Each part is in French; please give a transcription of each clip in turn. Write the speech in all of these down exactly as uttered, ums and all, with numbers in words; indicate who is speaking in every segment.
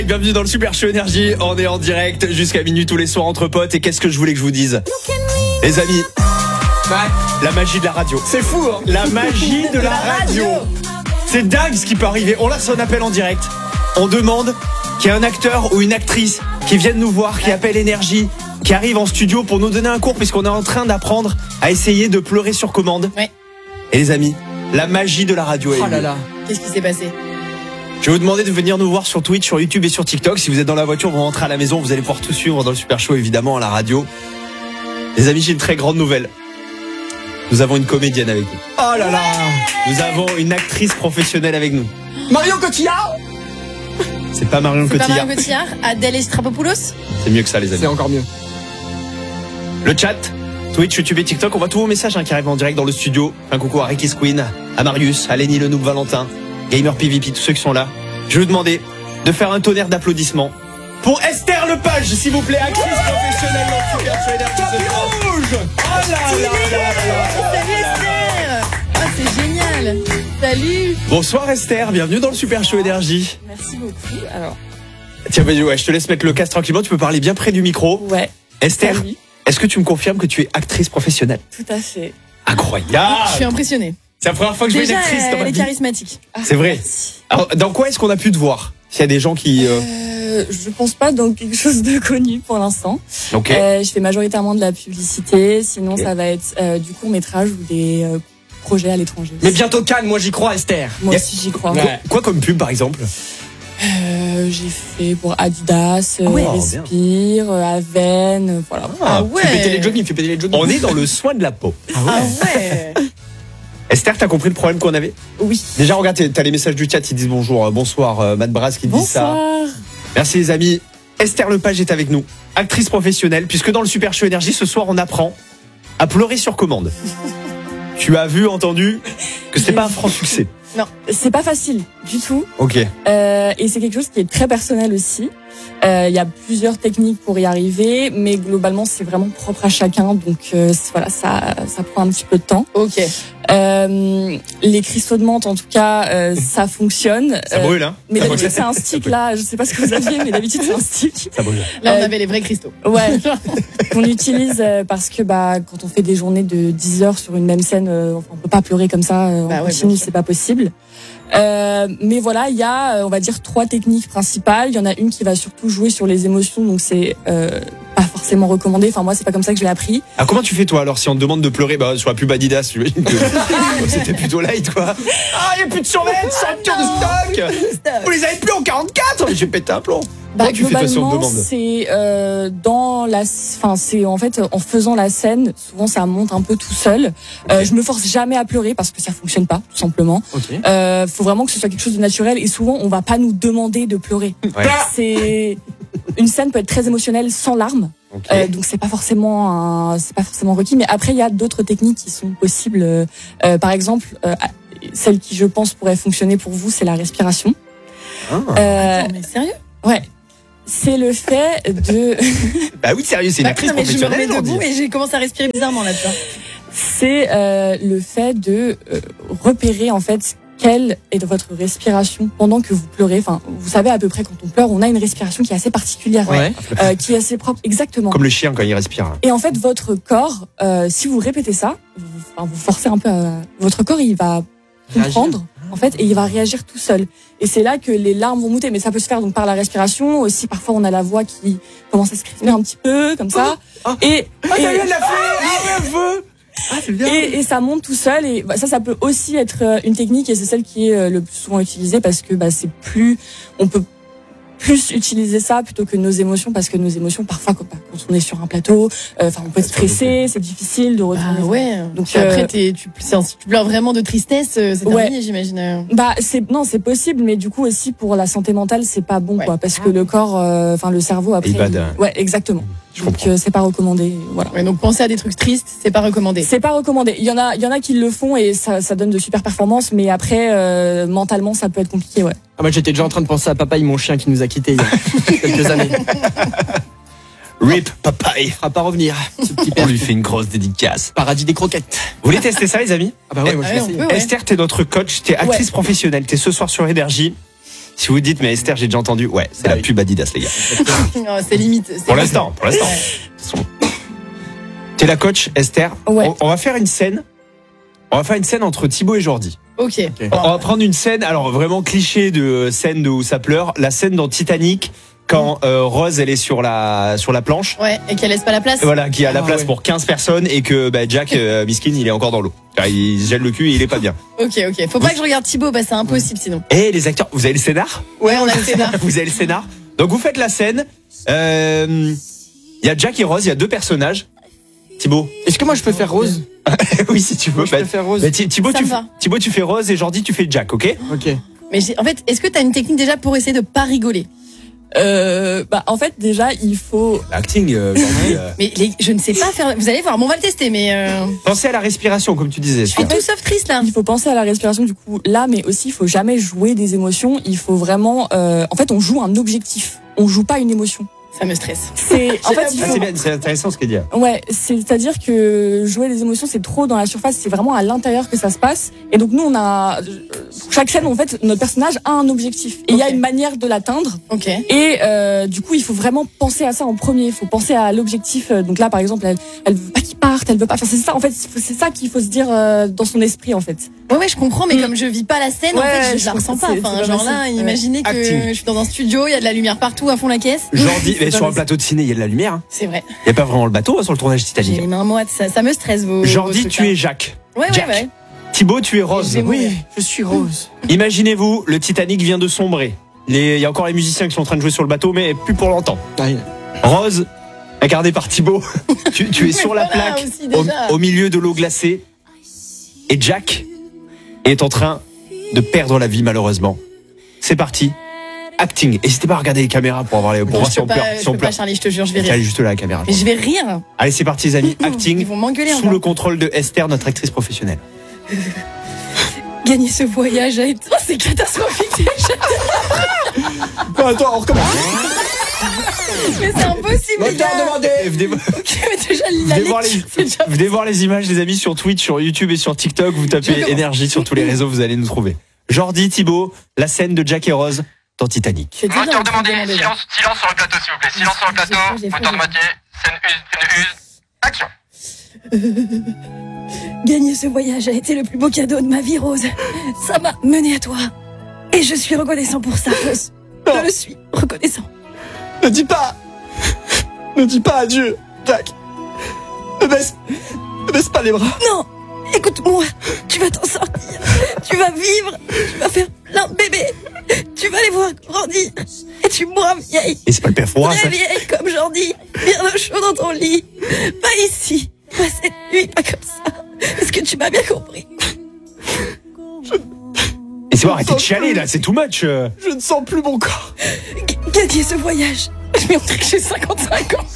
Speaker 1: Bienvenue dans le Super Show Énergie, on est en direct jusqu'à minuit tous les soirs entre potes. Et qu'est-ce que je voulais que je vous dise, les amis, la magie de la radio.
Speaker 2: C'est fou hein.
Speaker 1: La magie de la radio. C'est dingue ce qui peut arriver. On lance un appel en direct. On demande qu'il y ait un acteur ou une actrice qui vienne nous voir, qui appelle Énergie, qui arrive en studio pour nous donner un cours, puisqu'on est en train d'apprendre à essayer de pleurer sur commande.
Speaker 3: Ouais.
Speaker 1: Et les amis, la magie de la radio.
Speaker 2: Oh là là.
Speaker 3: Qu'est-ce qui s'est passé?
Speaker 1: Je vais vous demander de venir nous voir sur Twitch, sur YouTube et sur TikTok. Si vous êtes dans la voiture, vous rentrez à la maison, vous allez pouvoir tout suivre dans le Super Show, évidemment, à la radio. Les amis, j'ai une très grande nouvelle. Nous avons une comédienne avec nous.
Speaker 2: Oh là là.
Speaker 1: Nous avons une actrice professionnelle avec nous.
Speaker 2: Marion Cotillard.
Speaker 1: C'est pas Marion
Speaker 3: C'est pas
Speaker 1: Cotillard.
Speaker 3: Marion Cotillard, Adèle Estrapopoulos.
Speaker 1: C'est mieux que ça, les amis.
Speaker 2: C'est encore mieux.
Speaker 1: Le chat, Twitch, YouTube et TikTok, on voit tous vos messages hein, qui arrivent en direct dans le studio. Un coucou à Ricky Queen, à Marius, à Lenny Le Noob Valentin, Gamer P V P, tous ceux qui sont là. Je vais vous demander de faire un tonnerre d'applaudissements pour Esther Lepage, s'il vous plaît, actrice professionnelle dans le Super Show Énergie ce soir.
Speaker 2: Rouge.
Speaker 1: Oh là là là là.
Speaker 3: Salut Esther. Ah, c'est génial. Salut.
Speaker 1: Bonsoir Esther, bienvenue dans le Super Show Énergie.
Speaker 4: Merci beaucoup. Alors,
Speaker 1: Tiens, vas-y, ouais, je te laisse mettre le casque tranquillement, tu peux parler bien près du micro.
Speaker 4: ouais,
Speaker 1: Esther,
Speaker 4: salut.
Speaker 1: est-ce que tu me confirmes que tu es actrice professionnelle?
Speaker 4: Tout à fait.
Speaker 1: Incroyable.
Speaker 3: Je suis impressionnée.
Speaker 1: C'est la première fois que je vois une
Speaker 3: Déjà,
Speaker 1: actrice dans
Speaker 3: elle
Speaker 1: ma
Speaker 3: est
Speaker 1: vie.
Speaker 3: charismatique.
Speaker 4: Ah,
Speaker 1: C'est vrai.
Speaker 4: merci.
Speaker 1: Alors, dans quoi est-ce qu'on a pu te voir? S'il y a des gens qui... Euh...
Speaker 4: Euh, je pense pas dans quelque chose de connu pour l'instant.
Speaker 1: Ok.
Speaker 4: Euh, je fais majoritairement de la publicité. Sinon,
Speaker 1: Ok.
Speaker 4: ça va être euh, du court métrage ou des euh, projets à l'étranger.
Speaker 2: Mais bientôt Cannes, moi j'y crois, Esther.
Speaker 4: Moi
Speaker 1: Yes.
Speaker 4: aussi, j'y crois.
Speaker 2: Ouais.
Speaker 1: Quoi comme pub, par exemple?
Speaker 4: Euh, j'ai fait pour Adidas, euh,
Speaker 1: Ah ouais,
Speaker 4: Respire, euh, Aven, euh, voilà.
Speaker 3: Ah
Speaker 2: Il fait péter les
Speaker 3: ouais.
Speaker 2: jogging, il fait péter les jogging.
Speaker 1: On est dans le soin de la peau.
Speaker 3: Ah ouais.
Speaker 1: Esther, t'as compris le problème qu'on avait?
Speaker 4: Oui.
Speaker 1: Déjà, regarde, t'as- t'as les messages du chat, ils disent bonjour, euh, bonsoir, euh, Matt Brass qui dit ça.
Speaker 4: Bonsoir.
Speaker 1: Merci les amis. Esther Lepage est avec nous, actrice professionnelle, puisque dans le Super Show Énergie, ce soir, on apprend à pleurer sur commande. Tu as vu, entendu que c'était pas un franc succès.
Speaker 4: C'est pas facile du tout.
Speaker 1: Ok.
Speaker 4: Euh, et c'est quelque chose qui est très personnel aussi. Euh, Il y a plusieurs techniques pour y arriver, mais globalement c'est vraiment propre à chacun. Donc euh, c'est- voilà, ça, ça prend un petit peu de temps.
Speaker 3: Ok.
Speaker 4: Euh, les cristaux de menthe, en tout cas, euh, ça fonctionne.
Speaker 1: Ça
Speaker 4: Euh,
Speaker 1: brûle, hein?
Speaker 4: mais
Speaker 1: Ça
Speaker 4: d'habitude
Speaker 1: brûle.
Speaker 4: c'est un stick là. Je sais pas ce que vous aviez, mais d'habitude c'est un stick.
Speaker 1: Ça brûle.
Speaker 3: Là, on
Speaker 4: Euh,
Speaker 3: avait les vrais cristaux.
Speaker 4: Ouais. Qu'on utilise euh, parce que bah quand on fait des journées de dix heures sur une même scène, euh, enfin, on peut pas pleurer comme ça euh, en
Speaker 3: Bah ouais,
Speaker 4: continu,
Speaker 3: bien sûr.
Speaker 4: c'est pas possible. Euh, mais voilà, il y a, euh, on va dire, trois techniques principales. Il y en a une qui va surtout jouer sur les émotions, donc c'est euh, pas forcément recommandé. Enfin moi, c'est pas comme ça que je l'ai appris.
Speaker 1: Ah, comment tu fais toi alors si on te demande de pleurer bah, sur la pub Adidas, j'imagine que c'était plutôt light quoi. Ah, il n'y a plus de survêtements, ceinture de stock. Vous les avez plus en quarante-quatre. Mais j'ai pété un plomb.
Speaker 4: Bah,
Speaker 1: Comment tu fais toi si on te
Speaker 4: globalement,
Speaker 1: demande?
Speaker 4: c'est euh, dans la, enfin c'est en fait en faisant la scène, souvent ça monte un peu tout seul. Euh,
Speaker 1: Ok.
Speaker 4: je me force jamais à pleurer parce que ça fonctionne pas, tout simplement.
Speaker 2: Ok.
Speaker 4: Euh, faut vraiment que ce soit quelque chose de naturel et souvent on va pas nous demander de pleurer.
Speaker 1: Ouais.
Speaker 4: C'est une scène peut être très émotionnelle sans larmes,
Speaker 1: Ok.
Speaker 4: euh, donc c'est pas forcément un, c'est pas forcément requis. Mais après il y a d'autres techniques qui sont possibles. Euh, euh, par exemple, euh, celle qui je pense pourrait fonctionner pour vous, c'est la respiration.
Speaker 1: Ah.
Speaker 4: Euh,
Speaker 3: Attends, mais sérieux?
Speaker 4: ouais. C'est le fait de,
Speaker 1: Bah oui, sérieux, c'est une
Speaker 3: Bah,
Speaker 1: actrice
Speaker 3: non, mais je me
Speaker 1: professionnelle.
Speaker 3: remets
Speaker 1: on dit.
Speaker 3: debout et j'ai commencé à respirer bizarrement là, tu vois.
Speaker 4: c'est euh, le fait de euh, repérer en fait quelle est votre respiration pendant que vous pleurez. Enfin, vous savez à peu près quand on pleure, on a une respiration qui est assez particulière,
Speaker 2: Ouais.
Speaker 4: euh, qui est assez propre, exactement.
Speaker 1: Comme le chien quand il respire.
Speaker 4: Et en fait, votre corps, euh, si vous répétez ça, vous, enfin, vous forcez un peu, à, votre corps, il va comprendre. En fait, et il va réagir tout seul. Et c'est là que les larmes vont monter. Mais ça peut se faire donc par la respiration aussi. Parfois, on a la voix qui commence à se crisper un petit peu, comme ça.
Speaker 1: Oh, oh.
Speaker 4: Et,
Speaker 1: Ah,
Speaker 4: et-
Speaker 1: ça y est, elle l'a fait. Ah, ouais, elle veut. Ah, c'est bien.
Speaker 4: Et, et ça monte tout seul. Et bah, ça, ça peut aussi être euh, une technique et c'est celle qui est euh, le plus souvent utilisée parce que bah, c'est plus, on peut plus utiliser ça plutôt que nos émotions parce que nos émotions, parfois, quand, quand on est sur un plateau, enfin, on peut être stressé, c'est difficile de retourner.
Speaker 3: Ah ouais.
Speaker 4: Donc,
Speaker 3: Donc après,
Speaker 4: euh,
Speaker 3: t'es- tu, c'est un- tu pleures vraiment de tristesse, euh, c'est
Speaker 4: Ouais.
Speaker 3: terminé, j'imagine.
Speaker 4: Bah c'est non c'est possible mais du coup aussi pour la santé mentale c'est pas bon
Speaker 3: Ouais.
Speaker 4: quoi parce que le corps euh, enfin le cerveau après
Speaker 1: Il bade.
Speaker 4: il- ouais exactement
Speaker 1: Je
Speaker 4: donc
Speaker 1: comprends.
Speaker 4: euh, c'est pas recommandé voilà
Speaker 3: Ouais, donc penser à des trucs tristes, c'est pas recommandé.
Speaker 4: c'est pas recommandé il y en a il y en a qui le font et ça ça donne de super performances mais après euh, mentalement ça peut être compliqué ouais
Speaker 2: Ah, moi j'étais déjà en train de penser à Papaye, mon chien qui nous a quittés il y a quelques années.
Speaker 1: Rip Papaye.
Speaker 2: Il fera pas revenir, ce petit
Speaker 1: On
Speaker 2: père.
Speaker 1: lui fait une grosse dédicace.
Speaker 2: Paradis des croquettes.
Speaker 1: Vous voulez tester ça, les amis?
Speaker 2: Ah bah ouais, moi je
Speaker 3: Ah
Speaker 2: vais
Speaker 3: ouais, on
Speaker 2: essayer.
Speaker 3: peut, ouais.
Speaker 1: Esther, t'es notre coach, t'es actrice
Speaker 4: Ouais.
Speaker 1: professionnelle, t'es ce soir sur Énergie. Si vous dites, mais Esther, j'ai déjà entendu. Ouais, c'est
Speaker 2: Bah
Speaker 1: la
Speaker 2: oui.
Speaker 1: pub Adidas, les gars.
Speaker 3: Oh, c'est limite. c'est
Speaker 1: Pour
Speaker 3: limite.
Speaker 1: l'instant, pour l'instant. Tu es la coach, Esther.
Speaker 4: Ouais.
Speaker 1: On, on va faire une scène. On va faire une scène entre Thibaut et Jordi.
Speaker 3: Ok.
Speaker 1: On va prendre une scène, alors vraiment cliché de scène de où ça pleure. La scène dans Titanic, quand euh, Rose, elle est sur la, sur la planche.
Speaker 3: Ouais, et qu'elle laisse pas la place.
Speaker 1: Et voilà, qui a la
Speaker 2: Ah,
Speaker 1: place
Speaker 2: ouais.
Speaker 1: pour quinze personnes et que bah, Jack, euh, miskin, il est encore dans l'eau. Enfin, il se gèle le cul et il est pas bien.
Speaker 3: Ok, ok. Faut pas que je regarde Thibaut, bah c'est impossible sinon.
Speaker 1: Et les acteurs, vous avez le scénar?
Speaker 3: Ouais, on a le scénar.
Speaker 1: Vous avez le scénar. Donc vous faites la scène. Euh, Il y a Jack et Rose, il y a deux personnages. Thibaut.
Speaker 2: Est-ce que moi je peux faire Rose?
Speaker 1: Oui, si tu veux.
Speaker 2: Moi je
Speaker 1: Bah,
Speaker 2: peux faire Rose.
Speaker 1: bah, Thi- Thibaut,
Speaker 3: Ça
Speaker 1: tu
Speaker 3: me
Speaker 1: f-
Speaker 3: va.
Speaker 1: Thibaut, tu fais Rose et Jordi, tu fais Jack, ok?
Speaker 2: Ok.
Speaker 3: Mais j'ai- en fait, est-ce que t'as une technique déjà pour essayer de pas rigoler?
Speaker 4: Euh, bah, en fait, déjà, il faut.
Speaker 1: L'acting, euh, Jordi, euh.
Speaker 3: Mais les- je ne sais pas faire. Vous allez voir, bon, on va le tester, mais euh,
Speaker 1: Pensez à la respiration, comme tu disais.
Speaker 3: je suis tout sauf triste là.
Speaker 4: Il faut penser à la respiration du coup là, mais aussi il faut jamais jouer des émotions. Il faut vraiment, euh, en fait, on joue un objectif. On joue pas une émotion.
Speaker 3: Ça me stresse.
Speaker 4: C'est, en fait, il
Speaker 1: Ah,
Speaker 4: faut.
Speaker 1: c'est bien, c'est intéressant ce qu'il dit.
Speaker 4: Ouais, c'est-à-dire que jouer les émotions, c'est trop dans la surface, c'est vraiment à l'intérieur que ça se passe. Et donc nous, on a pour chaque scène, en fait, notre personnage a un objectif et il y a
Speaker 3: Ok.
Speaker 4: une manière de l'atteindre.
Speaker 3: Ok.
Speaker 4: Et euh, du coup, il faut vraiment penser à ça en premier. Il faut penser à l'objectif. Donc là, par exemple, elle, elle veut pas qu'il parte, elle veut pas. Enfin, c'est ça. En fait, c'est ça qu'il faut se dire euh, dans son esprit, en fait.
Speaker 3: Ouais, ouais, je comprends, mais
Speaker 4: Mm.
Speaker 3: comme je vis pas la scène, en
Speaker 4: Ouais,
Speaker 3: fait, je,
Speaker 4: je
Speaker 3: la
Speaker 4: comprends,
Speaker 3: ressens pas.
Speaker 4: c'est-
Speaker 3: Enfin,
Speaker 4: c'est pas
Speaker 3: genre là,
Speaker 4: facile. Ouais.
Speaker 3: imaginez que
Speaker 1: Acting.
Speaker 3: je suis dans un studio, il y a de la lumière partout à fond la caisse.
Speaker 1: Jordi,
Speaker 4: C'est
Speaker 1: mais
Speaker 4: pas
Speaker 1: sur un
Speaker 4: facile.
Speaker 1: plateau de ciné, il y a de la lumière. hein.
Speaker 3: C'est vrai.
Speaker 1: Il n'y a pas vraiment le bateau hein, sur le tournage
Speaker 3: J'ai
Speaker 1: Titanic.
Speaker 3: les mains moites, ça, ça me stresse vos.
Speaker 1: Jordi,
Speaker 3: vos trucs,
Speaker 1: tu
Speaker 3: là.
Speaker 1: es Jacques.
Speaker 3: Ouais, ouais,
Speaker 1: Jack.
Speaker 3: ouais.
Speaker 1: Thibaut, tu es Rose.
Speaker 3: Je vais mourir.
Speaker 2: Oui, je suis Rose.
Speaker 1: Imaginez-vous, le Titanic vient de sombrer. Les- Il y a encore les musiciens qui sont en train de jouer sur le bateau, mais plus pour longtemps.
Speaker 2: Aïe.
Speaker 1: Rose, incarné par Thibaut, tu, tu es
Speaker 3: Mais
Speaker 1: sur la
Speaker 3: voilà,
Speaker 1: plaque,
Speaker 3: aussi, déjà.
Speaker 1: au, au milieu de l'eau glacée. Et Jack est en train de perdre la vie, malheureusement. C'est parti. Acting. N'hésitez pas à regarder les caméras pour, avoir les, pour
Speaker 3: Non,
Speaker 1: voir
Speaker 3: je
Speaker 1: si
Speaker 3: peux
Speaker 1: on
Speaker 3: pas,
Speaker 1: pleure.
Speaker 3: je
Speaker 1: Si on
Speaker 3: peux pas,
Speaker 1: pleure.
Speaker 3: Charlie, je te jure, je vais
Speaker 1: Elle est
Speaker 3: rire.
Speaker 1: juste là, la caméra.
Speaker 3: Mais je vais rire.
Speaker 1: Allez, c'est parti, les amis.
Speaker 3: Ils
Speaker 1: Acting.
Speaker 3: vont m'engueuler
Speaker 1: Sous
Speaker 3: encore.
Speaker 1: le contrôle de Esther, notre actrice professionnelle.
Speaker 3: Gagner ce voyage a été. Oh, c'est catastrophique déjà.
Speaker 2: Attends, on recommence.
Speaker 3: Mais c'est impossible. les
Speaker 2: Moteur
Speaker 3: gars.
Speaker 1: demandé. Venez,
Speaker 3: Ok, mais déjà, la
Speaker 1: venez voir, les,
Speaker 3: lecture, c'est déjà.
Speaker 1: venez voir les images, les amis, sur Twitch, sur YouTube et sur TikTok. Vous
Speaker 3: Je
Speaker 1: tapez
Speaker 3: commence.
Speaker 1: énergie sur tous les réseaux, vous allez nous trouver. Jordi, Thibaut, la scène de Jack et Rose dans Titanic.
Speaker 3: C'est déjà
Speaker 5: Moteur
Speaker 3: en train de
Speaker 5: demandé,
Speaker 3: demander, là.
Speaker 5: silence, silence sur le plateau s'il vous plaît, silence sur le plateau,
Speaker 3: J'ai fait, j'ai
Speaker 5: moteur
Speaker 3: fait.
Speaker 5: de moitié, scène use, use, action.
Speaker 3: Gagner ce voyage a été le plus beau cadeau de ma vie, Rose. Ça m'a mené à toi. Et je suis reconnaissant pour ça. Je, je le suis reconnaissant.
Speaker 2: Ne dis pas. Ne dis pas adieu, Jack. Ne baisse, ne baisse pas les bras.
Speaker 3: Non, écoute-moi. Tu vas t'en sortir. Tu vas vivre. Tu vas faire plein de bébés. Tu vas les voir grandir. Et tu mourras vieille.
Speaker 1: Et c'est pas le père Fouras, ça.
Speaker 3: Très vieille comme Jordi. Bien au chaud dans ton lit. Pas ici. Pas cette nuit. Pas comme ça. Est-ce que tu m'as bien compris?
Speaker 1: Et c'est bon, arrêtez de chialer là, c'est too much. euh.
Speaker 2: Je ne sens plus mon corps.
Speaker 3: G- Gagner ce voyage. Je vais montrer que j'ai cinquante-cinq ans.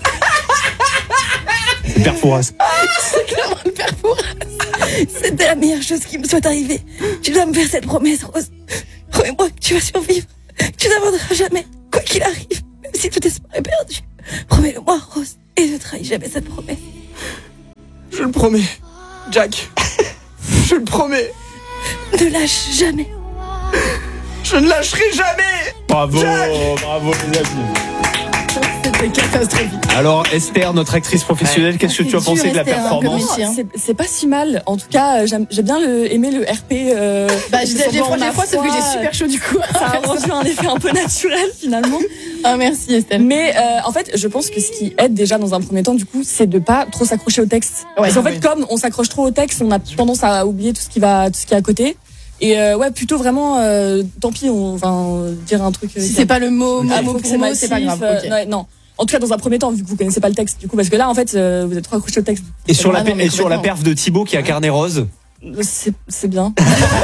Speaker 1: Le père Fouras.
Speaker 3: C'est clairement le père Fouras. C'était la meilleure chose qui me soit arrivée. Tu dois me faire cette promesse, Rose. Promets-moi que tu vas survivre. Que tu n'abandonneras jamais. Quoi qu'il arrive. Même si tout espoir est perdu. Promets-le-moi, Rose. Et ne trahis jamais cette promesse.
Speaker 2: Je le promets, Jack. Je le promets.
Speaker 3: Ne lâche jamais.
Speaker 2: Je ne lâcherai jamais.
Speaker 1: Bravo, bravo les amis.
Speaker 3: C'était catastrophique.
Speaker 1: Alors Esther, notre actrice professionnelle, qu'est-ce que
Speaker 3: C'est
Speaker 1: tu as
Speaker 3: dur,
Speaker 1: pensé de la
Speaker 3: Esther, hein,
Speaker 1: performance
Speaker 3: comme métier, hein.
Speaker 4: C'est- C'est pas si mal. En tout cas, euh, j'aime- j'ai bien le, aimé le R P. Euh,
Speaker 3: Bah, j'ai j'ai
Speaker 4: sans
Speaker 3: froid, j'ai
Speaker 4: ma
Speaker 3: froid, sauf que
Speaker 4: foi,
Speaker 3: j'ai super chaud du coup.
Speaker 4: Ça a rendu un effet un peu naturel finalement.
Speaker 3: Ah, merci Estelle.
Speaker 4: Mais euh, en fait, je pense que ce qui aide déjà dans un premier temps, du coup, c'est de pas trop s'accrocher au texte.
Speaker 3: Ouais,
Speaker 4: Parce qu'en
Speaker 2: ouais.
Speaker 4: fait, comme on s'accroche trop au texte, on a tendance à oublier tout ce qui va, tout ce qui est à côté. Et euh, ouais, plutôt vraiment, euh, tant pis, on va euh, dire un truc. euh,
Speaker 3: Si
Speaker 4: qui-
Speaker 3: c'est pas le mot,
Speaker 4: Ah,
Speaker 3: mot
Speaker 4: faut
Speaker 3: pour
Speaker 4: que c'est
Speaker 3: mot,
Speaker 4: massif,
Speaker 3: c'est pas grave.
Speaker 4: euh,
Speaker 3: ok.
Speaker 4: ouais, non. En tout cas, dans un premier temps, vu que vous connaissez pas le texte, du coup, parce que là, en fait, euh, vous êtes trop accroché au texte.
Speaker 1: Et sur,
Speaker 3: Ah
Speaker 1: la,
Speaker 3: non,
Speaker 1: per-
Speaker 3: mais
Speaker 1: et sur la
Speaker 3: complètement.
Speaker 1: perf de Thibaut qui incarnait Rose.
Speaker 4: C'est c'est bien.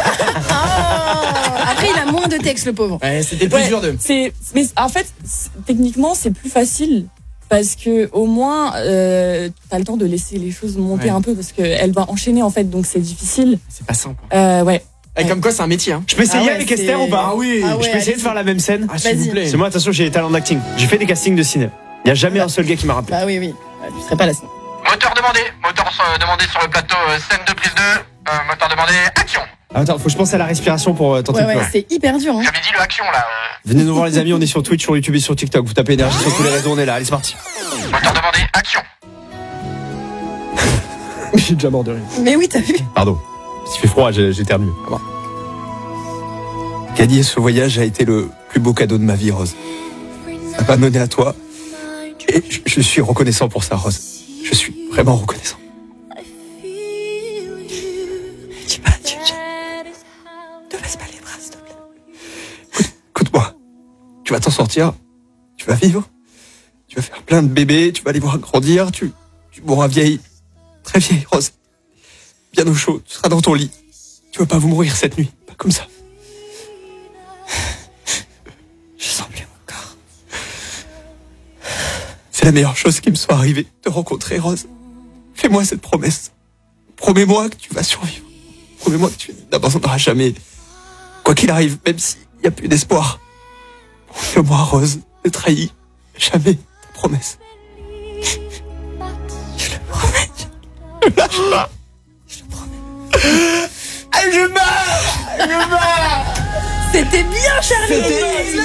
Speaker 3: Ah, après, il a moins de texte, le pauvre.
Speaker 2: Ouais, c'était le plus
Speaker 4: Ouais,
Speaker 2: dur de.
Speaker 4: C'est, mais en fait, c'est- techniquement, c'est plus facile parce que au moins, euh, t'as le temps de laisser les choses monter
Speaker 2: Ouais.
Speaker 4: un peu parce que elle va enchaîner en fait, donc c'est difficile.
Speaker 2: C'est pas simple.
Speaker 4: Euh, ouais.
Speaker 2: Et comme quoi, c'est un métier. Hein.
Speaker 1: Je peux essayer
Speaker 3: Ah ouais,
Speaker 1: avec
Speaker 3: c'est-
Speaker 1: Esther ou pas
Speaker 2: Ah oui.
Speaker 3: Ah ouais,
Speaker 1: Je peux essayer de
Speaker 3: allez-y.
Speaker 1: faire la même scène.
Speaker 2: Ah, s'il
Speaker 3: Vas-y.
Speaker 2: vous plaît.
Speaker 1: C'est moi, attention, j'ai des talents d'acting. J'ai fait des castings de ciné. Il n'y a jamais un seul gars qui m'a rappelé.
Speaker 3: Bah oui, oui. Ouais, tu serais pas là sinon.
Speaker 5: Moteur demandé, moteur euh, demandé sur le plateau, euh, scène de prise deux, euh, moteur demandé, action.
Speaker 1: Attends, faut que je pense à la respiration pour euh, tenter
Speaker 3: Ouais,
Speaker 1: de
Speaker 3: ouais,
Speaker 1: pleurer.
Speaker 3: c'est hyper dur. Hein.
Speaker 5: J'avais dit le action là. Euh...
Speaker 1: Venez nous voir les amis, on est sur Twitch, sur YouTube et sur TikTok. Vous tapez énergie sur tous les réseaux, on est là. Allez, c'est parti.
Speaker 5: Moteur demandé, action.
Speaker 2: J'ai déjà mort de rire.
Speaker 3: Mais oui, t'as vu.
Speaker 1: Pardon. S'il fait froid, j'ai j'ai éternué. Gagner ce voyage a été le plus beau cadeau de ma vie, Rose. Ça m'a donné à toi. Et je, je suis reconnaissant pour ça, Rose. Je suis vraiment reconnaissant.
Speaker 3: Dis pas adieu, Jack. Ne baisse pas les bras, s'il te plaît.
Speaker 1: Écoute, écoute-moi. Tu vas t'en sortir. Tu vas vivre. Tu vas faire plein de bébés. Tu vas les voir grandir. Tu, tu mourras vieille. Très vieille, Rose. Bien au chaud. Tu seras dans ton lit. Tu vas pas vous mourir cette nuit. Pas comme ça.
Speaker 3: Je sens plus mon corps.
Speaker 1: C'est la meilleure chose qui me soit arrivée de te rencontrer, Rose. Fais-moi cette promesse. Promets-moi que tu vas survivre. Promets-moi que tu n'abandonneras jamais. Quoi qu'il arrive, même s'il n'y a plus d'espoir. Promets-moi, Rose, ne trahis jamais ta promesse.
Speaker 3: Je le promets.
Speaker 1: Ne lâche pas.
Speaker 3: Je le promets.
Speaker 1: Ah, je meurs. Je meurs.
Speaker 3: C'était bien, Charlie.
Speaker 1: C'était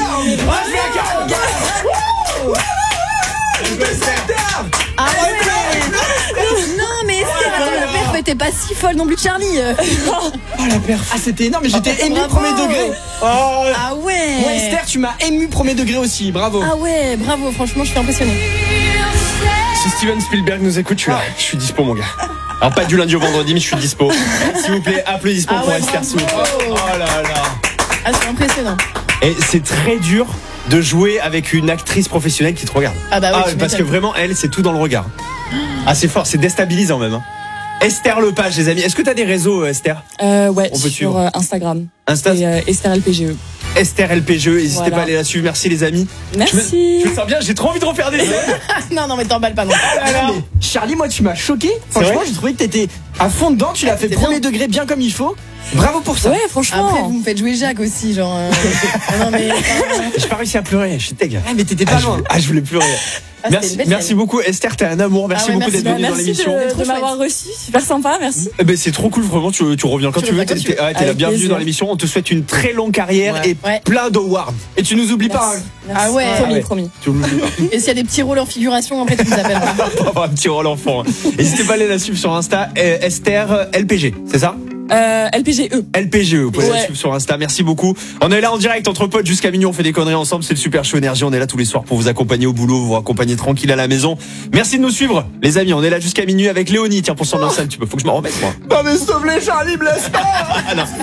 Speaker 3: Ah ouais. Non, mais Esther, attends, la perf était pas si folle non plus de Charlie.
Speaker 2: Oh la perf. Ah, c'était énorme, mais j'étais ému
Speaker 3: Bravo.
Speaker 2: premier degré. Oh.
Speaker 3: Ah ouais.
Speaker 2: Moi, Esther, tu m'as ému premier degré aussi. Bravo.
Speaker 3: Ah ouais, bravo, franchement, je suis impressionnée.
Speaker 1: Si Steven Spielberg nous écoute, je suis là. Je suis dispo, mon gars. Alors, pas du lundi au vendredi, mais je suis dispo. S'il vous plaît, applaudissements
Speaker 3: Ah
Speaker 1: pour
Speaker 3: ouais,
Speaker 1: Esther,
Speaker 3: bravo.
Speaker 1: s'il vous plaît. Oh là là.
Speaker 3: Ah, c'est impressionnant.
Speaker 1: Et c'est très dur de jouer avec une actrice professionnelle qui te regarde.
Speaker 3: Ah bah oui, tu
Speaker 1: parce que
Speaker 3: m'étonnes.
Speaker 1: vraiment, elle, c'est tout dans le regard. Ah, c'est fort, c'est déstabilisant même. Hein. Esther Lepage, les amis. Est-ce que t'as des réseaux, Esther?
Speaker 4: Euh, ouais,
Speaker 1: On peut
Speaker 4: sur
Speaker 1: suivre.
Speaker 4: euh, Instagram.
Speaker 1: Insta,
Speaker 4: Et euh, Esther L P G E.
Speaker 1: Esther L P G E. N'hésitez
Speaker 4: Voilà.
Speaker 1: pas à aller la suivre. Merci, les amis.
Speaker 4: Merci.
Speaker 1: Je me sens bien, j'ai trop envie de refaire des scènes.
Speaker 3: Non, non, mais t'emballes pas non.
Speaker 2: Ah, mais Charlie, moi, tu m'as choqué. Franchement,
Speaker 1: vrai
Speaker 2: j'ai trouvé que t'étais à fond dedans. Tu l'as fait
Speaker 3: C'était
Speaker 2: premier
Speaker 3: bien.
Speaker 2: degré bien comme il faut. Bravo pour ça.
Speaker 4: Ouais, franchement.
Speaker 3: Après, vous me faites jouer Jacques aussi, genre. euh, Non, mais.
Speaker 1: J'ai pas réussi à pleurer, je suis teg.
Speaker 2: Ah, mais t'étais
Speaker 1: Ah
Speaker 2: pas
Speaker 1: je,
Speaker 2: loin.
Speaker 1: voulais, ah, je voulais pleurer.
Speaker 3: Ah, c'était
Speaker 1: merci,
Speaker 3: une belle
Speaker 1: merci
Speaker 3: scène.
Speaker 1: beaucoup, Esther. T'es un amour. Merci
Speaker 3: Ah ouais,
Speaker 1: beaucoup
Speaker 3: merci.
Speaker 1: d'être venue
Speaker 4: Bah,
Speaker 1: dans
Speaker 4: merci
Speaker 1: l'émission.
Speaker 4: de,
Speaker 3: Trop
Speaker 4: de m'avoir reçu. Super sympa, merci.
Speaker 1: Eh ben, c'est trop cool, vraiment. Tu, tu reviens quand
Speaker 3: Tu
Speaker 1: tu veux.
Speaker 3: reviens
Speaker 1: T'es
Speaker 3: quand tu veux.
Speaker 1: t'es- ah, t'es la
Speaker 4: Avec
Speaker 1: bienvenue
Speaker 4: plaisir.
Speaker 1: dans l'émission. On te souhaite une très longue carrière
Speaker 2: Ouais.
Speaker 1: et
Speaker 3: Ouais.
Speaker 1: plein d'awards.
Speaker 2: Et tu nous oublies pas. hein.
Speaker 4: Merci.
Speaker 3: Ah ouais.
Speaker 4: Promis,
Speaker 1: Ah ouais.
Speaker 4: promis.
Speaker 1: Tu l'oublies pas.
Speaker 3: Et s'il y a des petits rôles en figuration, après, tu nous appelles.
Speaker 1: Pour avoir un petit rôle enfant. hein. N'hésitez pas à aller la suivre sur Insta. euh, Esther L P G, c'est ça?
Speaker 4: Euh, L P G E.
Speaker 1: L P G E, vous pouvez la
Speaker 4: Ouais.
Speaker 1: suivre sur Insta. Merci beaucoup. On est là en direct entre potes jusqu'à minuit. On fait des conneries ensemble. C'est le Super Show Énergie. On est là tous les soirs pour vous accompagner au boulot, vous accompagner tranquille à la maison. Merci de nous suivre, les amis. On est là jusqu'à minuit avec Léonie. Tiens, pour son enceinte, tu peux. Faut que je m'en remette, moi.
Speaker 2: Non, mais s'il te plaît, Charlie, me laisse pas.
Speaker 1: Ah non.